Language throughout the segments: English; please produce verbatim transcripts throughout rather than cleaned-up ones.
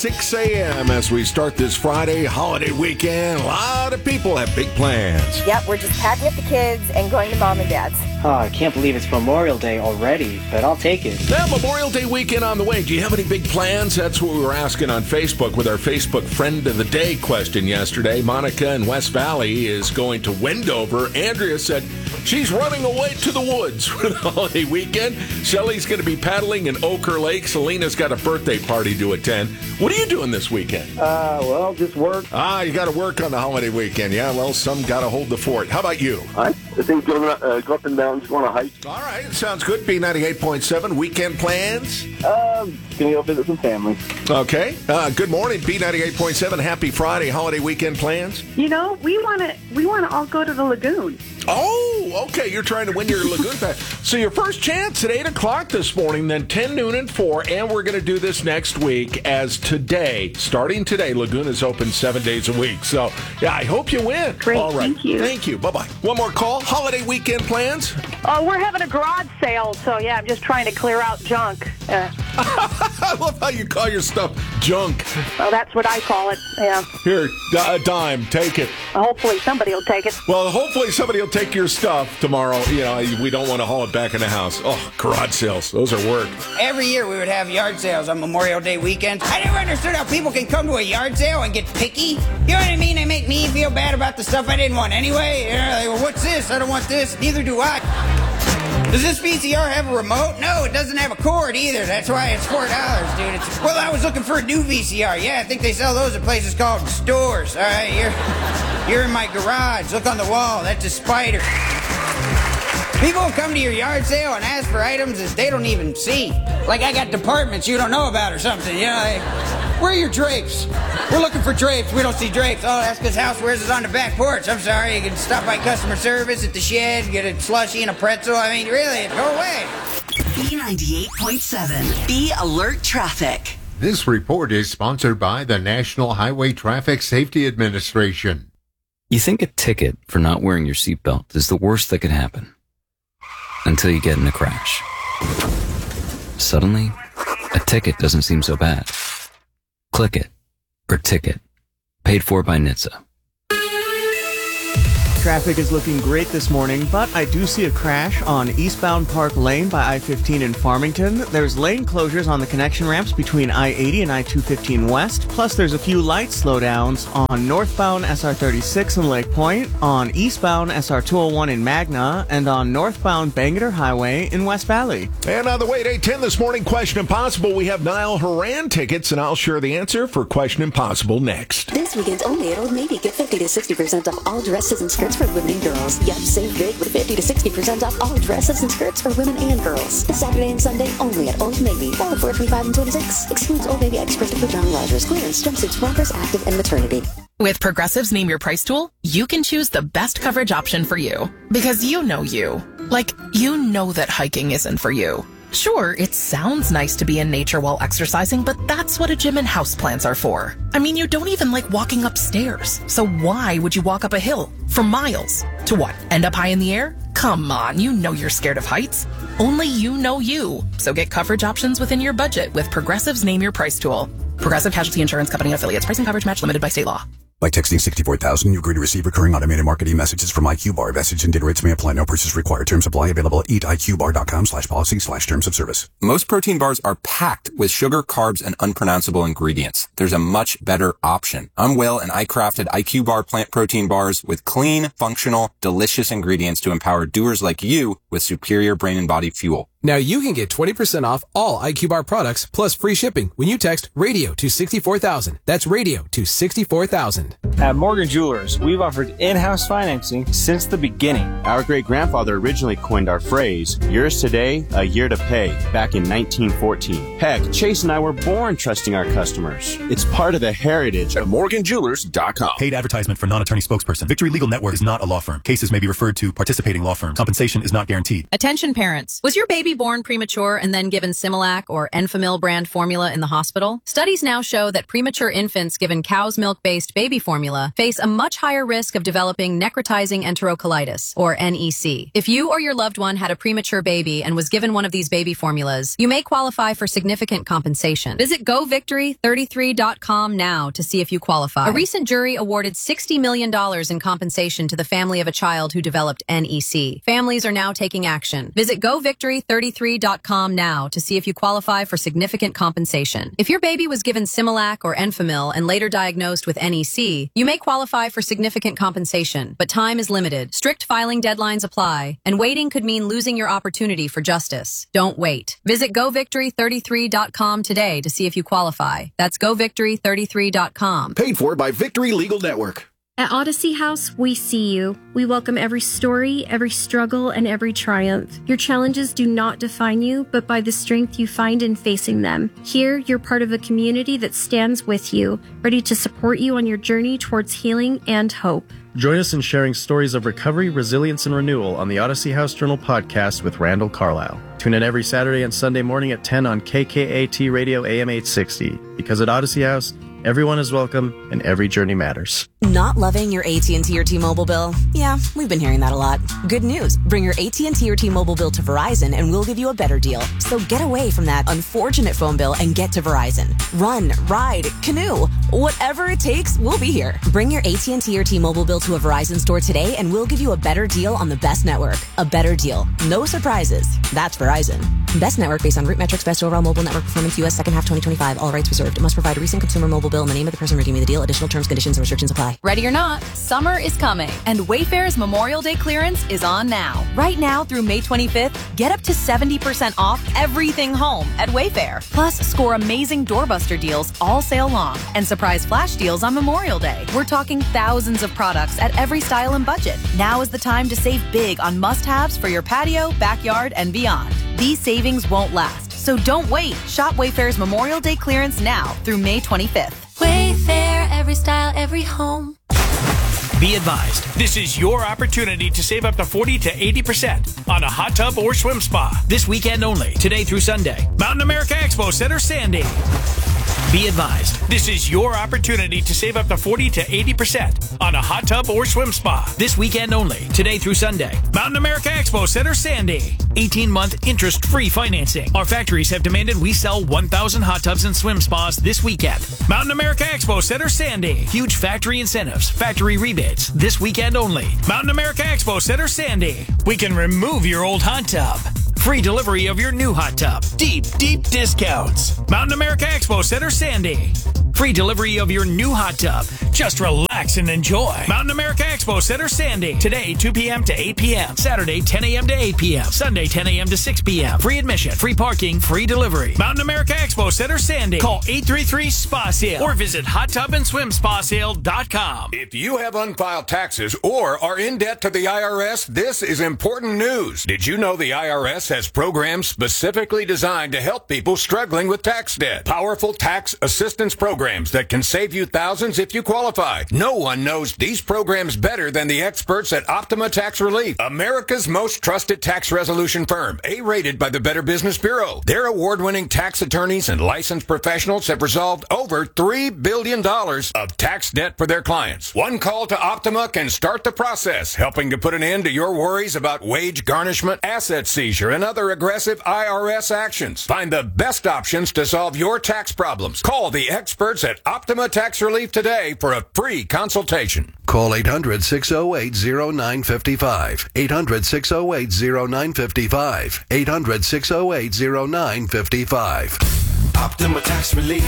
six a.m. as we start this Friday holiday weekend. A lot of people have big plans. Yep, we're just packing up the kids and going to mom and dad's. Oh, I can't believe it's Memorial Day already, but I'll take it. Now, Memorial Day weekend on the way. Do you have any big plans? That's what we were asking on Facebook with our Facebook Friend of the Day question yesterday. Monica in West Valley is going to Wendover. Andrea said she's running away to the woods for the holiday weekend. Shelley's going to be paddling in Ochre Lake. Selena's got a birthday party to attend. What are you doing this weekend? Uh, well, just work. Ah, you got to work on the holiday weekend. Yeah, well, some got to hold the fort. How about you? I think go, uh, go up and down, just want to hike. All right, sounds good. B ninety-eight point seven, weekend plans? Um, going to go visit some family. Okay. Uh, good morning, B ninety-eight point seven. Happy Friday, holiday weekend plans? You know, we want to we want to all go to the lagoon. Oh, okay. You're trying to win your lagoon pass. So your first chance at eight o'clock this morning, then ten, noon, and four. And we're going to do this next week as today, starting today, Lagoon is open seven days a week. So, yeah, I hope you win. Great. All right. Thank you. Thank you. Bye-bye. One more call. Holiday weekend plans? Oh, we're having a garage sale, so yeah, I'm just trying to clear out junk. Uh, I love how you call your stuff junk. well, that's what I call it, yeah. Here, a dime. Take it. Hopefully somebody will take it. Well, hopefully somebody will take your stuff tomorrow. You know, we don't want to haul it back in the house. Oh, garage sales. Those are work. Every year we would have yard sales on Memorial Day weekend. I never understood how people can come to a yard sale and get picky. You know what I mean? They make me feel bad about the stuff I didn't want anyway. You know, like, well, what's this? I don't want this. Neither do I. Does this V C R have a remote? No, it doesn't have a cord either. That's why it's four dollars, dude. It's, well, I was looking for a new V C R. Yeah, I think they sell those at places called stores. All right, you're, you're in my garage. Look on the wall. That's a spider. People will come to your yard sale and ask for items that they don't even see. Like I got departments you don't know about or something. You know, like, where are your drapes? We're looking for drapes. We don't see drapes. Oh, that's because Housewares is on the back porch. I'm sorry. You can stop by customer service at the shed, get a slushie and a pretzel. I mean, really, go away. B ninety-eight point seven. Be Alert Traffic. This report is sponsored by the National Highway Traffic Safety Administration. You think a ticket for not wearing your seatbelt is the worst that could happen. Until you get in a crash. Suddenly, a ticket doesn't seem so bad. Click it, or ticket. Paid for by N H T S A. Traffic is looking great this morning, but I do see a crash on eastbound Park Lane by I fifteen in Farmington. There's lane closures on the connection ramps between I eighty and I two fifteen West. Plus, there's a few light slowdowns on northbound S R thirty-six in Lake Point, on eastbound S R two oh one in Magna, and on northbound Bangerter Highway in West Valley. And on the way at eight ten this morning, Question Impossible, we have Niall Horan tickets, and I'll share the answer for Question Impossible next. This weekend only at Old Navy. Get fifty to sixty percent off all dresses and skirts for women and girls. Yep, save big with fifty to sixty percent off all dresses and skirts for women and girls. Saturday and Sunday only at Old Navy. four, twenty-five, and twenty-six. Excludes Old Navy Express for John Rogers. Clearance, jumpsuits, rompers, active, and maternity. With Progressive's Name Your Price tool, you can choose the best coverage option for you. Because you know you. Like, you know that hiking isn't for you. Sure, it sounds nice to be in nature while exercising, but that's what a gym and houseplants are for. I mean, you don't even like walking upstairs. So why would you walk up a hill for miles? To what? End up high in the air? Come on, you know you're scared of heights. Only you know you. So get coverage options within your budget with Progressive's Name Your Price tool. Progressive Casualty Insurance Company and affiliates. Price and coverage match limited by state law. By texting sixty-four thousand, you agree to receive recurring automated marketing messages from IQBar. Message and data rates may apply. No purchase required. Terms apply. Available at eatiqbar.com slash policy slash terms of service. Most protein bars are packed with sugar, carbs, and unpronounceable ingredients. There's a much better option. I'm Will, and I crafted IQBar plant protein bars with clean, functional, delicious ingredients to empower doers like you with superior brain and body fuel. Now you can get twenty percent off all IQBar products plus free shipping when you text radio to sixty-four thousand. That's radio to sixty-four thousand. At Morgan Jewelers, we've offered in-house financing since the beginning. Our great-grandfather originally coined our phrase, yours today, a year to pay, back in nineteen fourteen. Heck, Chase and I were born trusting our customers. It's part of the heritage at morgan jewelers dot com. Paid advertisement for non-attorney spokesperson. Victory Legal Network is not a law firm. Cases may be referred to participating law firms. Compensation is not guaranteed. Attention parents. Was your baby baby born premature and then given Similac or Enfamil brand formula in the hospital? Studies now show that premature infants given cow's milk-based baby formula face a much higher risk of developing necrotizing enterocolitis, or N E C. If you or your loved one had a premature baby and was given one of these baby formulas, you may qualify for significant compensation. Visit go victory thirty-three dot com now to see if you qualify. A recent jury awarded sixty million dollars in compensation to the family of a child who developed N E C. Families are now taking action. Visit go victory thirty-three dot com now to see if you qualify for significant compensation. If your baby was given Similac or Enfamil and later diagnosed with N E C, you may qualify for significant compensation, but time is limited. Strict filing deadlines apply, and waiting could mean losing your opportunity for justice. Don't wait. Visit go victory thirty-three dot com today to see if you qualify. That's go victory thirty-three dot com. Paid for by Victory Legal Network. At Odyssey House, we see you. We welcome every story, every struggle, and every triumph. Your challenges do not define you, but by the strength you find in facing them. Here, you're part of a community that stands with you, ready to support you on your journey towards healing and hope. Join us in sharing stories of recovery, resilience, and renewal on the Odyssey House Journal podcast with Randall Carlisle. Tune in every Saturday and Sunday morning at ten on K K A T Radio A M eight sixty. Because at Odyssey House, everyone is welcome and every journey matters. Not loving your A T and T or T-Mobile bill? Yeah, we've been hearing that a lot. Good news. Bring your A T and T or T-Mobile bill to Verizon and we'll give you a better deal. So get away from that unfortunate phone bill and get to Verizon. Run, ride, canoe. Whatever it takes, we'll be here. Bring your A T and T or T-Mobile bill to a Verizon store today and we'll give you a better deal on the best network. A better deal. No surprises. That's Verizon. Best network based on root metrics, best overall mobile network performance, U S second half twenty twenty-five. All rights reserved. Must provide a recent consumer mobile bill in the name of the person redeeming the deal. Additional terms, conditions, and restrictions apply. Ready or not, summer is coming, and Wayfair's Memorial Day clearance is on now. Right now through May twenty-fifth, get up to seventy percent off everything home at Wayfair. Plus, score amazing doorbuster deals all sale long and surprise flash deals on Memorial Day. We're talking thousands of products at every style and budget. Now is the time to save big on must-haves for your patio, backyard, and beyond. These savings won't last, so don't wait. Shop Wayfair's Memorial Day clearance now through May twenty-fifth. Wayfair, every style, every home. Be advised, this is your opportunity to save up to forty to eighty percent on a hot tub or swim spa. This weekend only, today through Sunday. Mountain America Expo Center, Sandy. Be advised, this is your opportunity to save up to forty to eighty percent on a hot tub or swim spa. This weekend only, today through Sunday. Mountain America Expo Center, Sandy. eighteen month interest-free financing. Our factories have demanded we sell one thousand hot tubs and swim spas this weekend. Mountain America Expo Center, Sandy. Huge factory incentives, factory rebates. This weekend only. Mountain America Expo Center, Sandy. We can remove your old hot tub. Free delivery of your new hot tub. Deep, deep discounts. Mountain America Expo Center, Sandy. Free delivery of your new hot tub. Just relax and enjoy. Mountain America Expo Center, Sandy. Today, two p.m. to eight p.m. Saturday, ten a.m. to eight p.m. Sunday, ten a.m. to six p.m. Free admission, free parking, free delivery. Mountain America Expo Center, Sandy. Call eight three three SPA SALE or visit hot tub and swim spa sale dot com. If you have unfiled taxes or are in debt to the I R S, this is important news. Did you know the I R S has programs specifically designed to help people struggling with tax debt? Powerful tax assistance programs that can save you thousands if you qualify. No one knows these programs better than the experts at Optima Tax Relief, America's most trusted tax resolution firm, A-rated by the Better Business Bureau. Their award-winning tax attorneys and licensed professionals have resolved over three billion dollars of tax debt for their clients. One call to Optima can start the process, helping to put an end to your worries about wage garnishment, asset seizure, and other aggressive I R S actions. Find the best options to solve your tax problems. Call the experts at Optima Tax Relief today for a free consultation. Call eight hundred, six oh eight, oh nine five five. eight hundred, six oh eight, oh nine five five. eight hundred, six oh eight, oh nine five five. Optima Tax Relief.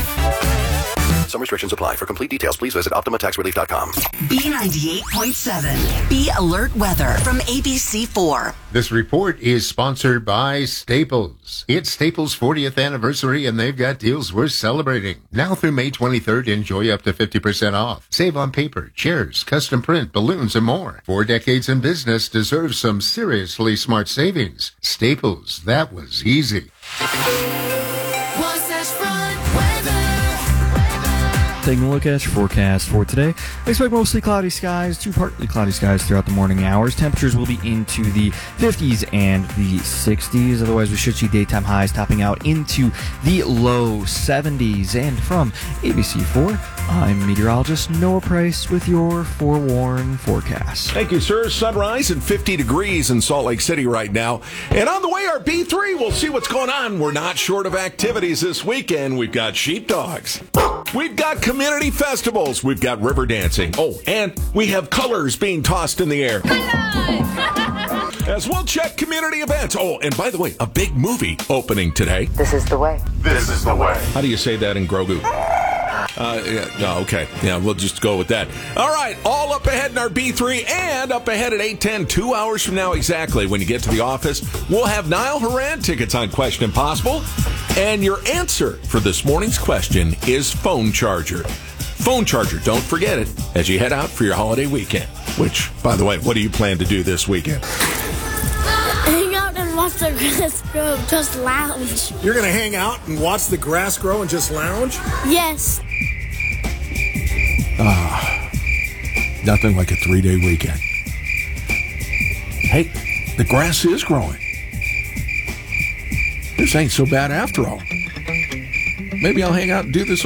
Some restrictions apply. For complete details, please visit optima tax relief dot com. B ninety-eight point seven. Be Alert Weather from A B C four. This report is sponsored by Staples. It's Staples' fortieth anniversary, and they've got deals worth celebrating. Now through May twenty-third, enjoy up to fifty percent off. Save on paper, chairs, custom print, balloons, and more. Four decades in business deserves some seriously smart savings. Staples, that was easy. Wasatch Front weather. Taking a look at your forecast for today. I expect mostly cloudy skies to partly cloudy skies throughout the morning hours. Temperatures will be into the fifties and the sixties. Otherwise, we should see daytime highs topping out into the low seventies. And from A B C four, I'm meteorologist Noah Price with your forewarn forecast. Thank you, sir. Sunrise and fifty degrees in Salt Lake City right now. And on the way, our B three. We'll see what's going on. We're not short of activities this weekend. We've got sheepdogs. We've got community festivals. We've got river dancing. Oh, and we have colors being tossed in the air. As we'll check community events. Oh, and by the way, a big movie opening today. This is the way. This is the way. How do you say that in Grogu? Uh, yeah, no, okay. Yeah, we'll just go with that. All right, all up ahead in our B three and up ahead at eight ten, two hours from now exactly. When you get to the office, we'll have Niall Horan tickets on Question Impossible. And your answer for this morning's question is phone charger. Phone charger, don't forget it as you head out for your holiday weekend. Which, by the way, what do you plan to do this weekend? Hang out and watch the grass grow, just lounge. You're going to hang out and watch the grass grow and just lounge? Yes. Ah, nothing like a three-day weekend. Hey, the grass is growing. This ain't so bad after all. Maybe I'll hang out and do this